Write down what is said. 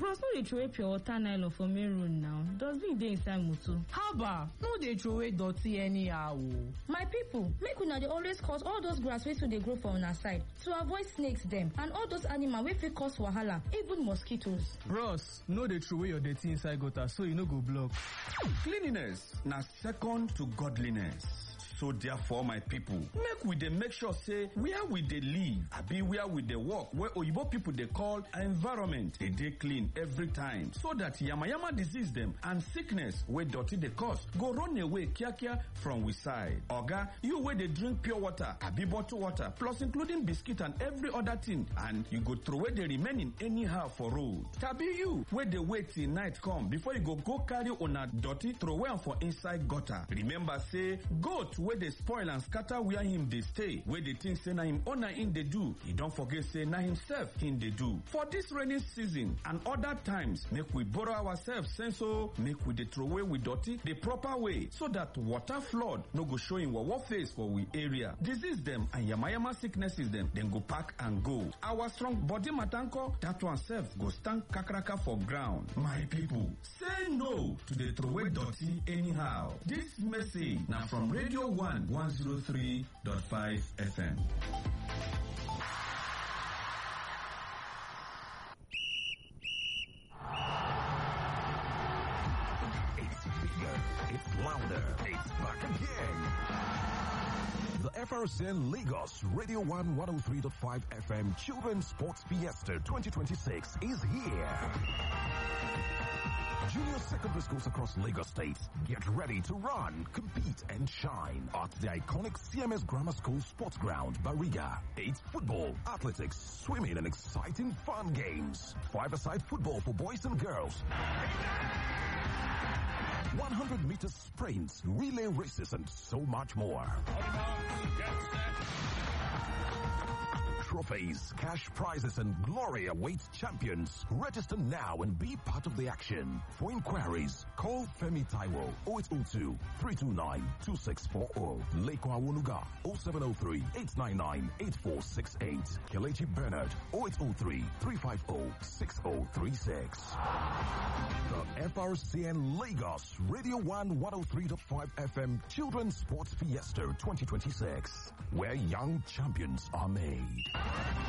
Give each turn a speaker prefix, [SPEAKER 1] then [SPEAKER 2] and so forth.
[SPEAKER 1] Bros, no dey throw pure water nylon for main road now. Dustbin dey inside motor.
[SPEAKER 2] Haba, no dey throw away dirty anyhow o.
[SPEAKER 3] My people, make una dey always cut all those grass wey too dey grow for una side to avoid snakes dem and all those animals wey fit cause wahala, even mosquitoes.
[SPEAKER 4] Bros, no dey throw away your dirty inside gutter so e no go block.
[SPEAKER 5] Cleanliness na second to godliness. So therefore, my people, make we dey make sure say where we dey live, abi where we dey work, where oyibo people dey call environment, e dey clean every time, so that yamayama disease dem and sickness wey dirty dey cause go run away kiakia from we side. Oga, you wey dey drink pure water, abi bottled water, plus including biscuit and every other thing, and you go throw away the remaining anyhow for road. Tabi you wey dey wait till night come before you go carry una dirty throw away am for inside gutter. Remember say goat wey dey spoil and scatter where him dey stay, wey dey think say na him owner him dey do, he don forget say na himself him dey do. For this rainy season and other times, make we borrow ourselves sense o, make we dey throw away we dirty the proper way, so that water flood no go show him wawa face for we area. Disease dem and yamayama sicknesses dem go pack and go. Our strong body matanko, that one self go stand kakaraka for ground. My people, say no to the throw away dirty anyhow. This message na from Radio 103.5 FM.
[SPEAKER 6] It's bigger, it's louder, it's back again. The FRCN Lagos Radio 103.5 FM Children's Sports Fiesta 2026 is here. Junior secondary schools across Lagos State, get ready to run, compete, and shine at the iconic CMS Grammar School Sports Ground, Bariga. It's football, athletics, swimming, and exciting fun games. Five-a-side football for boys and girls. 100-meter sprints, relay races, and so much more. Trophies, cash prizes, and glory awaits champions. Register now and be part of the action. For inquiries, call Femi Taiwo 0802-329-2640. Leko Awoluga 0703-899-8468. Kelechi Bernard 0803-350-6036. The FRCN Lagos Radio 103.5 FM Children's Sports Fiesta 2026, where young champions are made.